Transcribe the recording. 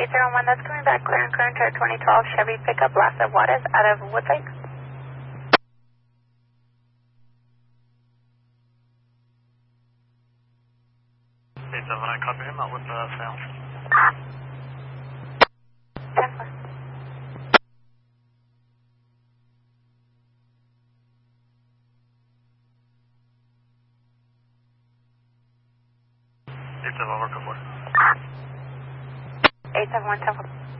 801, that's coming back clear and current to a 2012 Chevy pickup, Las Juarez, out of Woodlake. 879, copy him out with Sal. 10-4. It's over, 871, 10-4.